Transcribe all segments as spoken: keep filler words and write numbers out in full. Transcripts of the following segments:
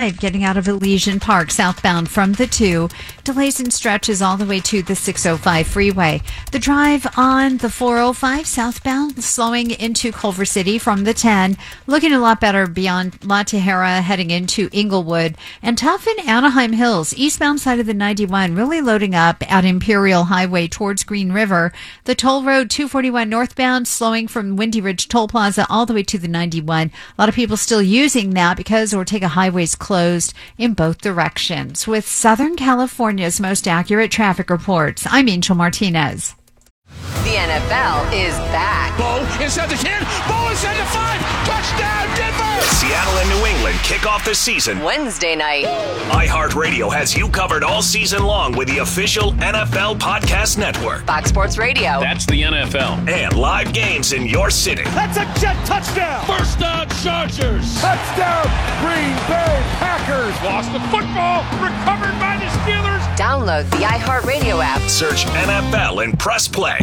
five getting out of Elysian Park southbound from the two. Delays and stretches all the way to the six oh five freeway. The drive on the four oh five southbound slowing into Culver City from the ten. Looking a lot better beyond La Tejera heading into Inglewood. And tough in Anaheim Hills, eastbound side of the ninety-one, really loading up at Imperial Highway towards Green River. The toll road two forty-one northbound slowing from Windy Ridge Toll Plaza all the way to the ninety-one. A lot of people still using that because Ortega Highway's closed in both directions. With Southern California's most accurate traffic reports, I'm Angel Martinez. The N F L is back. Ball inside the ten. Ball inside the five. Touchdown, Denver! Seattle and New England kick off the season Wednesday night. iHeartRadio has you covered all season long with the official N F L Podcast Network. Fox Sports Radio. That's the N F L. And live games in your city. That's a jet touchdown. First down, Chargers. Touchdown, Green Bay Packers. Lost the football. Recovered by the Steelers. Download the iHeartRadio app. Search N F L and press play.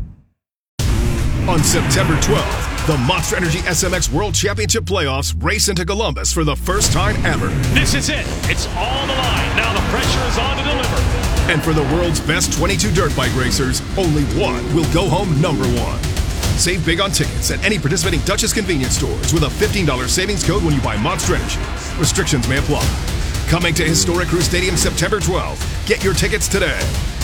On September twelfth, the Monster Energy S M X World Championship Playoffs race into Columbus for the first time ever. This is it. It's all the line. Now the pressure is on to deliver. And for the world's best twenty-two dirt bike racers, only one will go home number one. Save big on tickets at any participating Duchess convenience stores with a fifteen dollars savings code when you buy Monster Energy. Restrictions may apply. Coming to historic Crew Stadium September twelfth. Get your tickets today.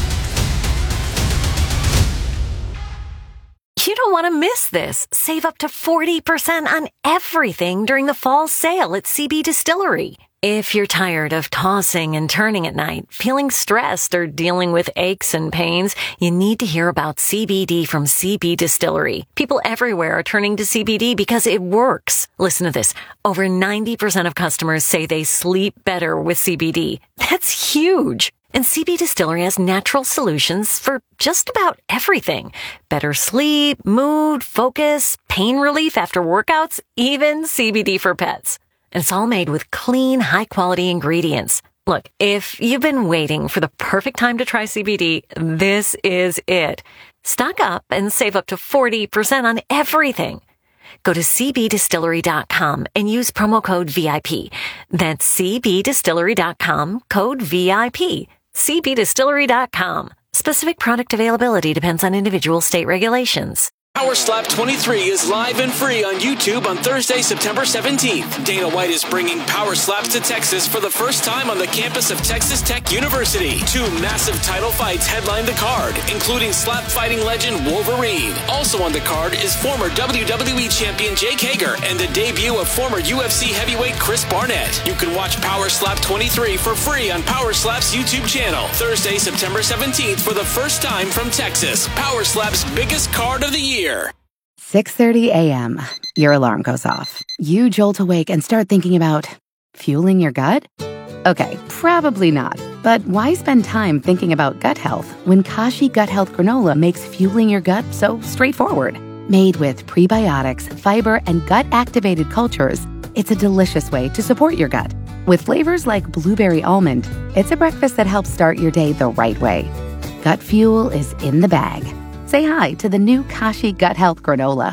You don't want to miss this. Save up to forty percent on everything during the fall sale at C B Distillery. If you're tired of tossing and turning at night, feeling stressed, or dealing with aches and pains, you need to hear about C B D from C B Distillery. People everywhere are turning to C B D because it works. Listen to this. Over ninety percent of customers say they sleep better with C B D. That's huge. And C B Distillery has natural solutions for just about everything. Better sleep, mood, focus, pain relief after workouts, even C B D for pets. And it's all made with clean, high-quality ingredients. Look, if you've been waiting for the perfect time to try C B D, this is it. Stock up and save up to forty percent on everything. Go to c b distillery dot com and use promo code V I P. That's c b distillery dot com, code V I P. c b distillery dot com. Specific product availability depends on individual state regulations. Power Slap twenty-three is live and free on YouTube on Thursday, September seventeenth. Dana White is bringing Power Slaps to Texas for the first time on the campus of Texas Tech University. Two massive title fights headline the card, including slap fighting legend Wolverine. Also on the card is former W W E champion Jake Hager and the debut of former U F C heavyweight Chris Barnett. You can watch Power Slap twenty-three for free on Power Slap's YouTube channel. Thursday, September seventeenth for the first time from Texas. Power Slap's biggest card of the year. six thirty a.m. Your alarm goes off. You jolt awake and start thinking about fueling your gut? Okay, probably not. But why spend time thinking about gut health when Kashi Gut Health Granola makes fueling your gut so straightforward? Made with prebiotics, fiber, and gut-activated cultures, it's a delicious way to support your gut. With flavors like blueberry almond, it's a breakfast that helps start your day the right way. Gut fuel is in the bag. Say hi to the new Kashi Gut Health Granola.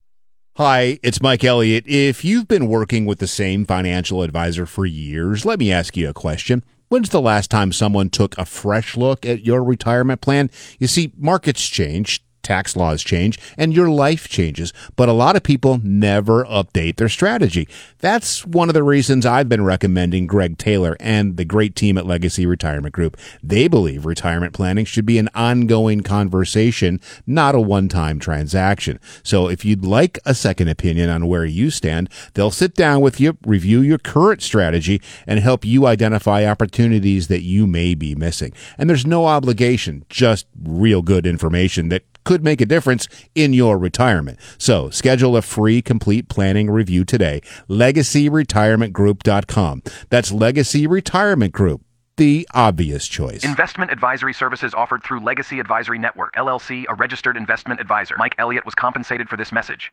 Hi, it's Mike Elliott. If you've been working with the same financial advisor for years, let me ask you a question. When's the last time someone took a fresh look at your retirement plan? You see, markets change, tax laws change, and your life changes, but a lot of people never update their strategy. That's one of the reasons I've been recommending Greg Taylor and the great team at Legacy Retirement Group. They believe retirement planning should be an ongoing conversation, not a one-time transaction. So if you'd like a second opinion on where you stand, they'll sit down with you, review your current strategy, and help you identify opportunities that you may be missing. And there's no obligation, just real good information that could make a difference in your retirement. So schedule a free complete planning review today. legacy retirement group dot com. That's Legacy Retirement Group, the obvious choice. Investment advisory services offered through Legacy Advisory Network, L L C, a registered investment advisor. Mike Elliott was compensated for this message.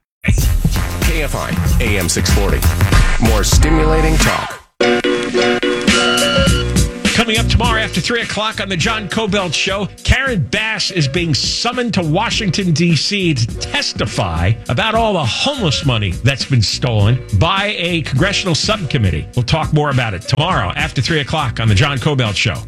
K F I, A M six forty. More stimulating talk. Coming up tomorrow after three o'clock on the John Cobelt Show, Karen Bass is being summoned to Washington, D C to testify about all the homeless money that's been stolen by a congressional subcommittee. We'll talk more about it tomorrow after three o'clock on the John Cobelt Show.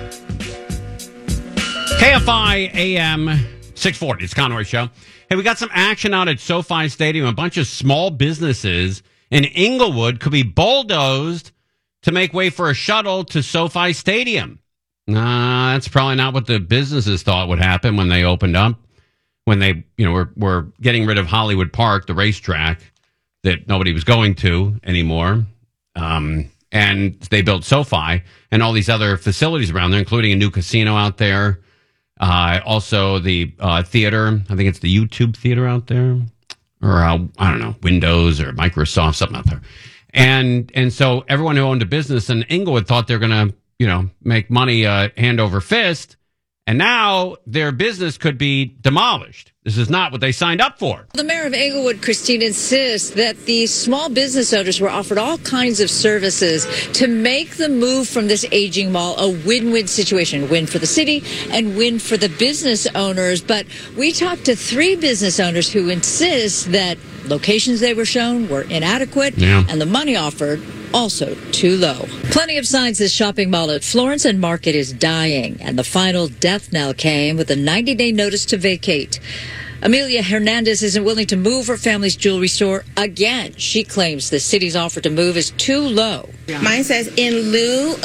K F I A M six forty, it's Conroy Show. Hey, we got some action out at SoFi Stadium. A bunch of small businesses in Inglewood could be bulldozed to make way for a shuttle to SoFi Stadium. Nah, that's probably not what the businesses thought would happen when they opened up. When they, you know, were, were getting rid of Hollywood Park, the racetrack that nobody was going to anymore. Um, and they built SoFi and all these other facilities around there, including a new casino out there. Uh, also the uh, theater. I think it's the YouTube theater out there. Or, uh, I don't know, Windows or Microsoft, something out there. And and so everyone who owned a business in Inglewood thought they're going to, you know, make money uh, hand over fist. And now their business could be demolished. This is not what they signed up for. The mayor of Inglewood, Christine, insists that the small business owners were offered all kinds of services to make the move from this aging mall a win-win situation. Win for the city and win for the business owners. But we talked to three business owners who insist that locations they were shown were inadequate yeah. and the money offered also too low. Plenty of signs this shopping mall at Florence and Market is dying, and the final death knell came with a ninety-day notice to vacate. Amelia Hernandez isn't willing to move her family's jewelry store again. She claims the city's offer to move is too low. Mine says, in lieu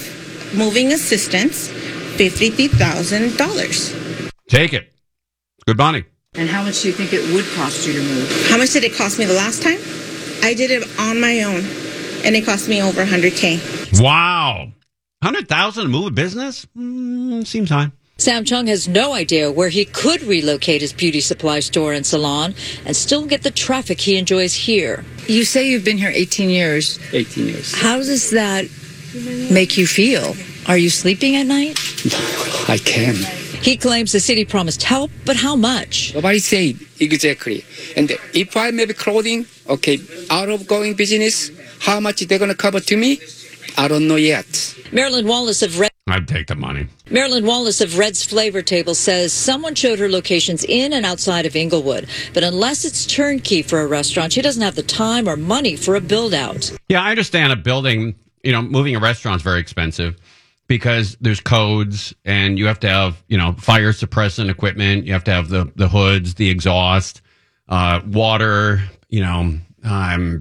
of moving assistance, fifty thousand dollars. Take it. Good money. And how much do you think it would cost you to move? How much did it cost me the last time? I did it on my own, and it cost me over one hundred K. Wow. one hundred thousand dollars to move a business? Mm, seems high. Sam Chung has no idea where he could relocate his beauty supply store and salon and still get the traffic he enjoys here. You say you've been here eighteen years. eighteen years. How does that make you feel? Are you sleeping at night? I can. He claims the city promised help, but how much? Nobody said exactly. And if I maybe clothing, okay, out of going business, how much they're going to cover to me? I don't know yet. Marilyn Wallace of Red. I'd take the money. Marilyn Wallace of Red's Flavor Table says someone showed her locations in and outside of Inglewood, but unless it's turnkey for a restaurant, she doesn't have the time or money for a build-out. Yeah, I understand a building, you know, moving a restaurant is very expensive because there's codes and you have to have, you know, fire suppressant equipment. You have to have the, the hoods, the exhaust, uh, water, you know, um,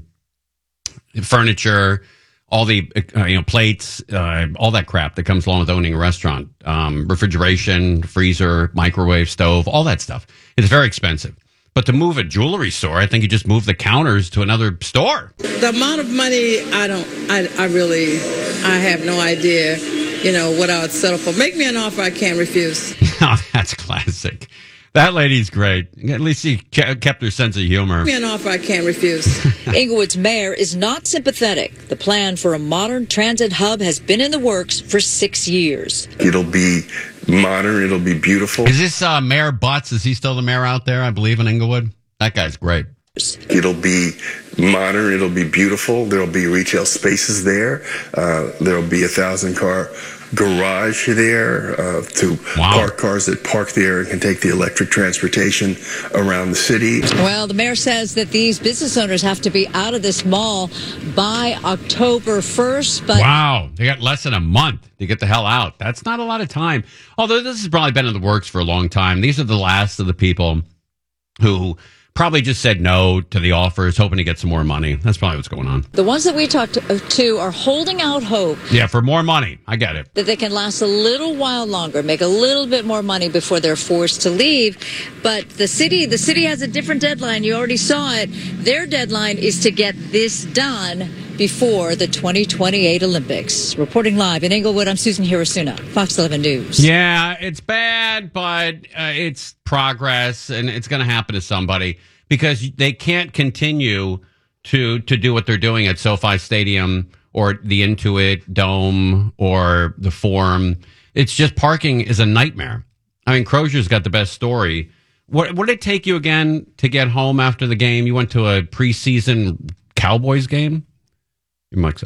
furniture, all the, uh, you know, plates, uh, all that crap that comes along with owning a restaurant, um, refrigeration, freezer, microwave, stove, all that stuff. It's very expensive. But to move a jewelry store, I think you just move the counters to another store. The amount of money, I don't, I, I really, I have no idea, you know, what I would settle for. Make me an offer I can't refuse. Oh, that's classic. That lady's great. At least she kept her sense of humor. Make me an offer I can't refuse. Inglewood's mayor is not sympathetic. The plan for a modern transit hub has been in the works for six years. It'll be modern. It'll be beautiful. Is this uh, Mayor Butts? Is he still the mayor out there, I believe, in Inglewood? That guy's great. It'll be modern. It'll be beautiful. There'll be retail spaces there. Uh, there'll be a thousand car garage there uh, to wow. park cars that park there and can take the electric transportation around the city. Well, the mayor says that these business owners have to be out of this mall by October first. But wow, they got less than a month to get the hell out. That's not a lot of time. Although this has probably been in the works for a long time. These are the last of the people who probably just said no to the offers, hoping to get some more money. That's probably what's going on. The ones that we talked to, to are holding out hope. Yeah, for more money. I get it. That they can last a little while longer, make a little bit more money before they're forced to leave. But the city, the city has a different deadline. You already saw it. Their deadline is to get this done before the twenty twenty-eight Olympics. Reporting live in Inglewood, I'm Susan Hirosuna, Fox eleven News. Yeah, it's bad, but uh, it's progress, and it's going to happen to somebody because they can't continue to to do what they're doing at SoFi Stadium or the Intuit Dome or the Forum. It's just parking is a nightmare. I mean, Crozier's got the best story. What, what did it take you again to get home after the game? You went to a preseason Cowboys game? Your mic's off there.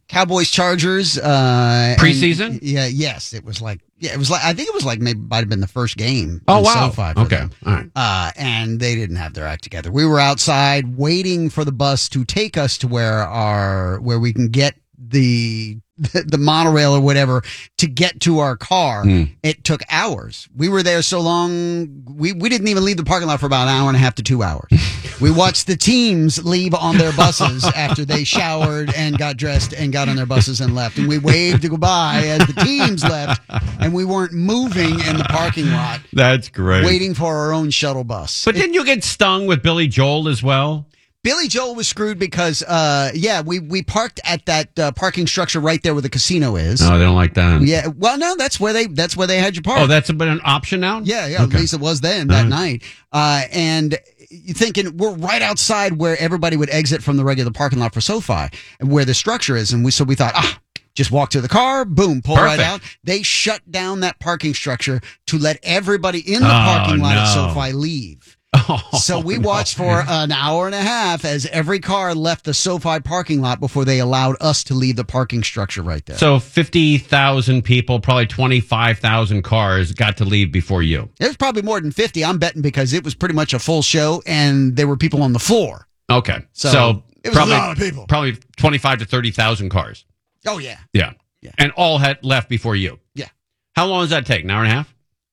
Cowboys Chargers uh, preseason. And, yeah, yes, it was like yeah, it was like I think it was like maybe might have been the first game. Oh in wow! SoFi for okay, them. all right. Uh, and they didn't have their act together. We were outside waiting for the bus to take us to where our where we can get the the, the monorail or whatever to get to our car. Mm. It took hours. We were there so long. We we didn't even leave the parking lot for about an hour and a half to two hours. We watched the teams leave on their buses after they showered and got dressed and got on their buses and left. And we waved goodbye as the teams left, and we weren't moving in the parking lot. That's great. Waiting for our own shuttle bus. But It- didn't you get stung with Billy Joel as well? Billy Joel was screwed because, uh, yeah, we, we parked at that uh, parking structure right there where the casino is. No, they don't like that. Yeah, well, no, that's where they that's where they had you park. Oh, that's been an option now? Yeah, yeah. Okay. At least it was then that Uh-huh. night. Uh, and you're thinking we're right outside where everybody would exit from the regular parking lot for SoFi, and where the structure is. And we so we thought, ah, just walk to the car, boom, pull right Perfect. out. They shut down that parking structure to let everybody in the Oh, parking lot at no. SoFi leave. Oh, So we no. watched for an hour and a half as every car left the SoFi parking lot before they allowed us to leave the parking structure right there. So fifty thousand people, probably twenty-five thousand cars got to leave before you. It was probably more than fifty, I'm betting, because it was pretty much a full show and there were people on the floor. Okay. So, So, it was a probably, lot of people. Probably twenty-five to thirty thousand cars. Oh, yeah. Yeah. And all had left before you. Yeah. How long does that take? An hour and a half?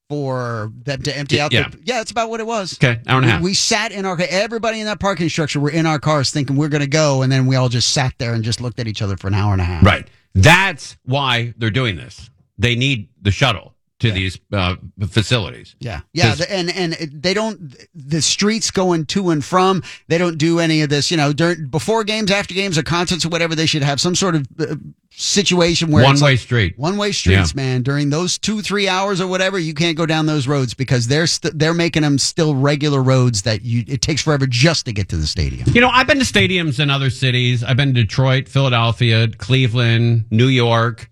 For them to empty out Yeah. the... Yeah, it's about what it was. Okay. Hour and a We- half. We sat in our... Everybody in that parking structure were in our cars thinking we're going to go, and then we all just sat there and just looked at each other for an hour and a half. Right. That's why they're doing this. They need the shuttle to these uh, facilities. Yeah, yeah, 'Cause- the, and and it- they don't the streets going to and from. They don't do any of this. You know, during before games, after games, or concerts or whatever. They should have some sort of uh, situation where it's One-way like street. one way streets, Yeah. man. During those two three hours or whatever, you can't go down those roads because they're st- they're making them still regular roads that you it takes forever just to get to the stadium. You know, I've been to stadiums in other cities. I've been to Detroit, Philadelphia, Cleveland, New York.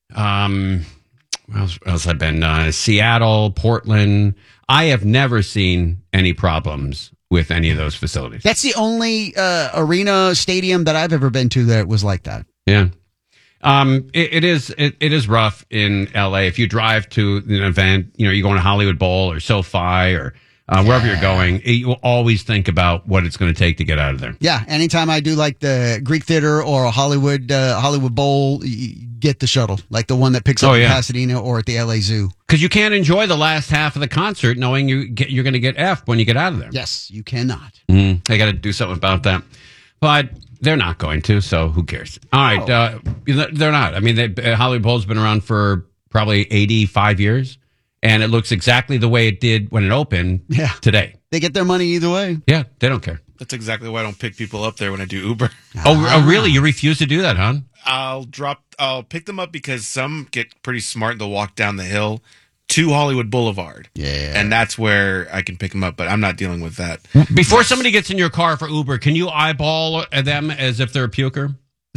Um, where else, where else I've been? Uh, Seattle, Portland. I have never seen any problems with any of those facilities. That's the only uh, arena stadium that I've ever been to that was like that. Yeah. Um, it, it is it, it is rough in L A. If you drive to an event, you know, you're going to Hollywood Bowl or SoFi or uh, wherever you're going, it, you will always think about what it's going to take to get out of there. Yeah, anytime I do like the Greek Theater or a Hollywood uh, Hollywood Bowl, y- get the shuttle, like the one that picks up Oh, in yeah. Pasadena or at the L A Zoo. Because you can't enjoy the last half of the concert knowing you get, you're going to get F'd when you get out of there. Yes, you cannot. Mm, they got to do something about that. But they're not going to, so who cares? All right. Uh, they're not. I mean, they, Hollywood Bowl's been around for probably eighty-five years, and it looks exactly the way it did when it opened Yeah. today. They get their money either way. Yeah, they don't care. That's exactly why I don't pick people up there when I do Uber. Oh, oh, really? You refuse to do that, huh? I'll drop. I'll pick them up because some get pretty smart and they'll walk down the hill to Hollywood Boulevard. Yeah, and that's where I can pick them up. But I'm not dealing with that. Before somebody gets in your car for Uber, can you eyeball them as if they're a puker?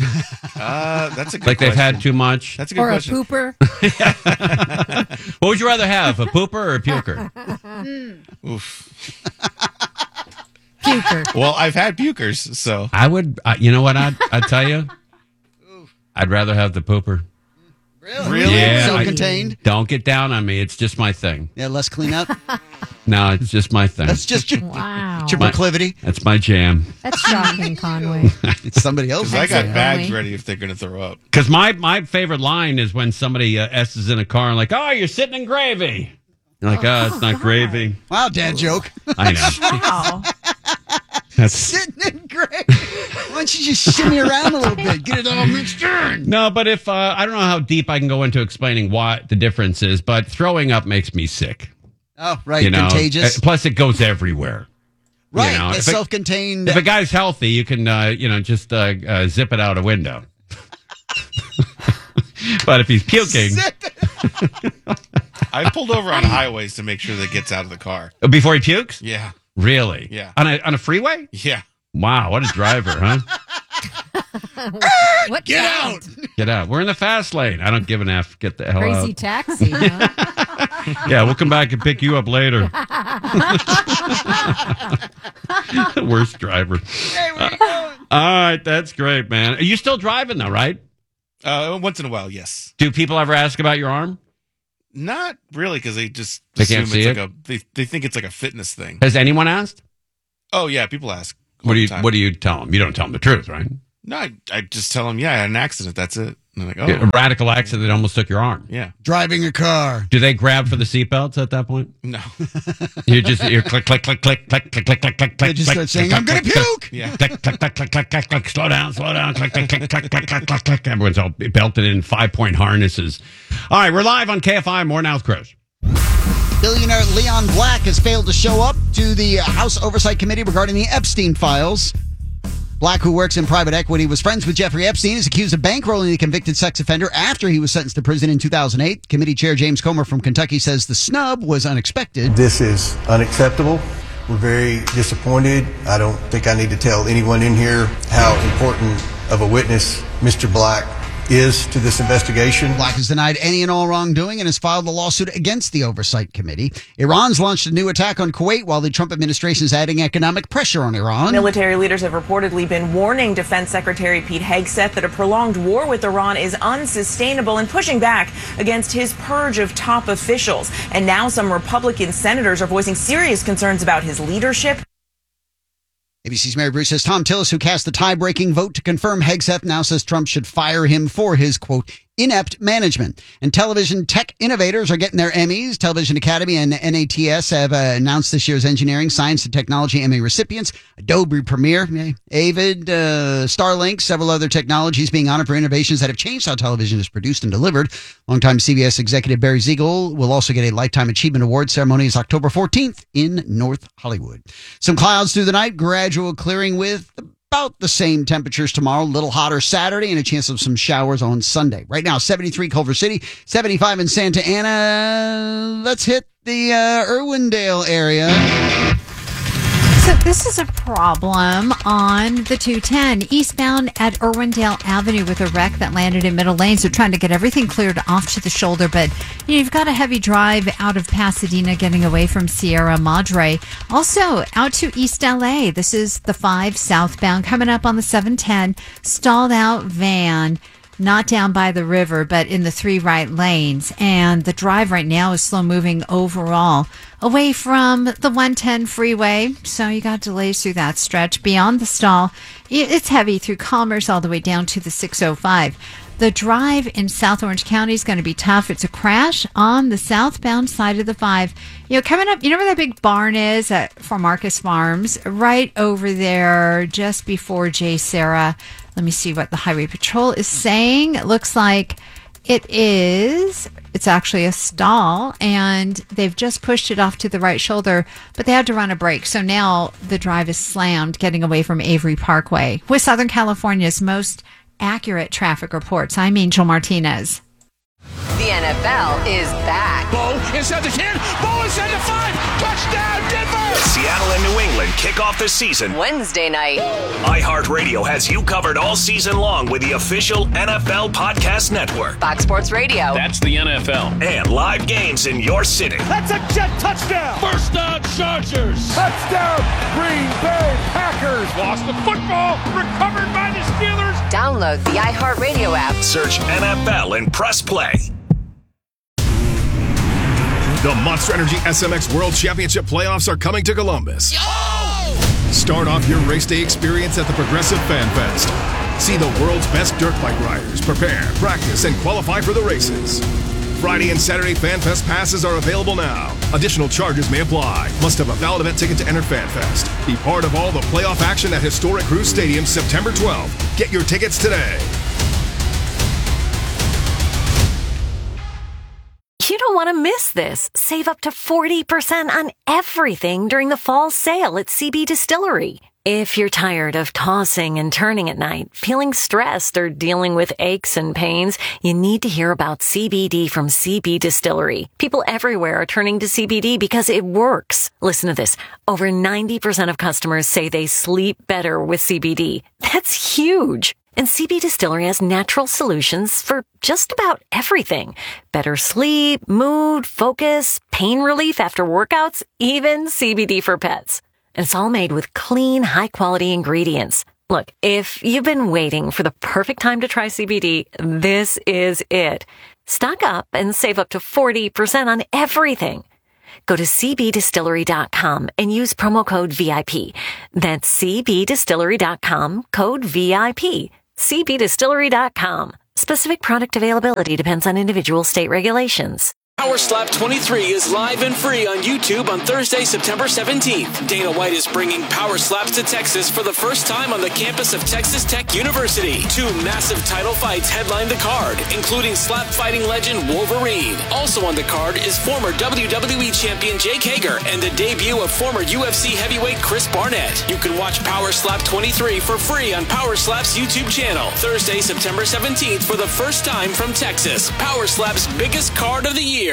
Uh, that's a good Like they've question. had too much? That's a good Or a question. pooper. What would you rather have, a pooper or a puker? Oof. Puker. Well, I've had pukers, so I would, uh, you know what I'd, I'd tell you? I'd rather have the pooper. Really? Yeah. I- Self-contained? don't get down on me. It's just my thing. Yeah, less cleanup. No, it's just my thing. That's just your, Wow. your My- proclivity. That's my jam. That's shocking, Conway. It's somebody else. I got That's bags only- ready if they're going to throw up. Because my, my favorite line is when somebody uh, S's in a car and like, oh, you're sitting in gravy. You're like, oh, it's not gravy. Wow, dad joke. I know. Wow. That's, Sitting in gray. Why don't you just shimmy around a little bit? Get it all mixed in. no, but if, uh, I don't know how deep I can go into explaining what the difference is, but throwing up makes me sick. Oh, right. You know? Contagious. Uh, Plus, it goes everywhere. Right. You know, the if it- self-contained. If a guy's healthy, you can, uh, you know, just uh, uh, zip it out a window. But if he's puking I've pulled over on highways to make sure that it gets out of the car. before he pukes, Yeah. really, Yeah. on a on a freeway, Yeah. wow, what a driver, huh? What Get the- out. Get out. We're in the fast lane. I don't give an F. Get the hell Crazy out. taxi, huh? Yeah, we'll come back and pick you up later. Worst driver. Hey, where you going? All right, that's great, man. Are you still driving though, right? Uh, once in a while, yes. Do people ever ask about your arm? Not really, because they just They assume can't see it's it? like a they, they think it's like a fitness thing. Has anyone asked? Oh yeah, people ask. all What do the you time. What do you tell them? You don't tell them the truth, right? No, I, I just tell them, yeah, I had an accident. That's it. And they're like, oh, A radical accident that almost took your arm. yeah. Driving a car. Do they grab for the seatbelts at that point? No. You just you're click click click click click click click click click. They just click, start saying, click, "I'm gonna click, puke." click, Yeah. Click click click click click click click. Slow down, slow down. Click click click click click click click click. Everyone's all belted in five point harnesses. All right, we're live on K F I. More now with Chris. Billionaire Leon Black has failed to show up to the House Oversight Committee regarding the Epstein files. Black, who works in private equity, was friends with Jeffrey Epstein, is accused of bankrolling the convicted sex offender after he was sentenced to prison in two thousand eight. Committee Chair James Comer from Kentucky says the snub was unexpected. This is unacceptable. We're very disappointed. I don't think I need to tell anyone in here how important of a witness Mister Black is to this investigation. Black has denied any and all wrongdoing and has filed a lawsuit against the Oversight Committee. Iran's launched a new attack on Kuwait while the Trump administration is adding economic pressure on Iran. Military leaders have reportedly been warning Defense Secretary Pete Hegseth that a prolonged war with Iran is unsustainable and pushing back against his purge of top officials. And now some Republican senators are voicing serious concerns about his leadership. A B C's Mary Bruce says Tom Tillis, who cast the tie-breaking vote to confirm Hegseth, now says Trump should fire him for his, quote, inept management. And television tech innovators are getting their Emmys. Television Academy and N A T S have uh, announced this year's Engineering, Science, and Technology Emmy recipients. Adobe Premiere, Avid, uh, Starlink, several other technologies being honored for innovations that have changed how television is produced and delivered. Longtime C B S executive Barry Siegel will also get a Lifetime Achievement Award. Ceremony is October fourteenth in North Hollywood. Some clouds through the night, gradual clearing with about the same temperatures tomorrow, a little hotter Saturday, and a chance of some showers on Sunday. Right now, seventy-three Culver City, seventy-five in Santa Ana. Let's hit the uh, Irwindale area. So this is a problem on the two ten eastbound at Irwindale Avenue with a wreck that landed in middle lane. So trying to get everything cleared off to the shoulder. But you know, you've got a heavy drive out of Pasadena getting away from Sierra Madre. Also out to East L A. This is the five southbound coming up on the seven ten. Stalled out van. Not down by the river, but in the three right lanes. And the drive right now is slow moving overall away from the one ten freeway. So you got delays through that stretch. Beyond the stall, it's heavy through Commerce all the way down to the six oh five. The drive in South Orange County is going to be tough. It's a crash on the southbound side of the five. You know, coming up, you know where that big barn is at for Marcus Farms? Right over there, just before J. Sarah. Let me see what the Highway Patrol is saying. It looks like it is, it's actually a stall, and they've just pushed it off to the right shoulder, but they had to run a break. So now the drive is slammed getting away from Avery Parkway. With Southern California's most accurate traffic reports, I'm Angel Martinez. The N F L is back. Bo inside the ten. Bo inside the five. Touchdown, Denver. Seattle and New England kick off the season Wednesday night. iHeartRadio has you covered all season long with the official N F L Podcast Network. Fox Sports Radio. That's the N F L. And live games in your city. That's a jet touchdown. First down, Chargers. Touchdown, Green Bay Packers. Lost the football. Recovered by the Steelers. Download the iHeartRadio app. Search N F L and press play. The Monster Energy S M X World Championship playoffs are coming to Columbus. Oh! Start off your race day experience at the Progressive Fan Fest. See the world's best dirt bike riders prepare, practice, and qualify for the races. Friday and Saturday Fan Fest passes are available now. Additional charges may apply. Must have a valid event ticket to enter Fan Fest. Be part of all the playoff action at Historic Cruise Stadium September twelfth. Get your tickets today. You don't want to miss this. Save up to forty percent on everything during the fall sale at C B Distillery. If you're tired of tossing and turning at night, feeling stressed, or dealing with aches and pains, you need to hear about C B D from C B Distillery. People everywhere are turning to C B D because it works. Listen to this. Over ninety percent of customers say they sleep better with C B D. That's huge. And C B Distillery has natural solutions for just about everything. Better sleep, mood, focus, pain relief after workouts, even C B D for pets. And it's all made with clean, high-quality ingredients. Look, if you've been waiting for the perfect time to try C B D, this is it. Stock up and save up to forty percent on everything. Go to c b distillery dot com and use promo code V I P. That's c b distillery dot com, code V I P. c b distillery dot com. Specific product availability depends on individual state regulations. Power Slap twenty-three is live and free on YouTube on Thursday, September seventeenth. Dana White is bringing Power Slaps to Texas for the first time on the campus of Texas Tech University. Two massive title fights headline the card, including slap fighting legend Wolverine. Also on the card is former W W E champion Jake Hager and the debut of former U F C heavyweight Chris Barnett. You can watch Power Slap twenty-three for free on Power Slap's YouTube channel. Thursday, September seventeenth for the first time from Texas. Power Slap's biggest card of the year.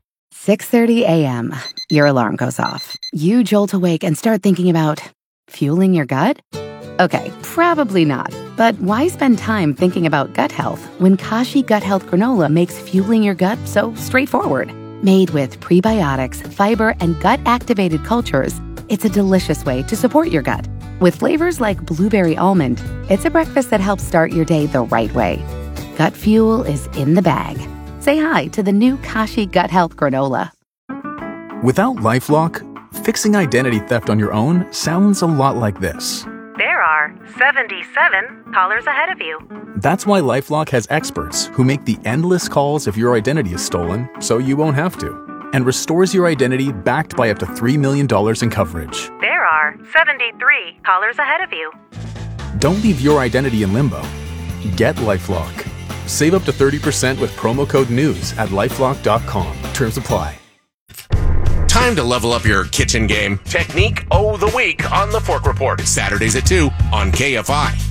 six thirty a.m. Your alarm goes off. You jolt awake and start thinking about fueling your gut? Okay, probably not. But why spend time thinking about gut health when Kashi Gut Health Granola makes fueling your gut so straightforward? Made with prebiotics, fiber, and gut-activated cultures, it's a delicious way to support your gut. With flavors like blueberry almond, it's a breakfast that helps start your day the right way. Gut fuel is in the bag. Say hi to the new Kashi Gut Health Granola. Without LifeLock, fixing identity theft on your own sounds a lot like this. There are seventy-seven callers ahead of you. That's why LifeLock has experts who make the endless calls if your identity is stolen, so you won't have to, and restores your identity backed by up to three million dollars in coverage. There are seventy-three callers ahead of you. Don't leave your identity in limbo. Get LifeLock. Save up to thirty percent with promo code NEWS at lifelock dot com. Terms apply. Time to level up your kitchen game. Technique O the Week on the Fork Report. Saturdays at two on K F I.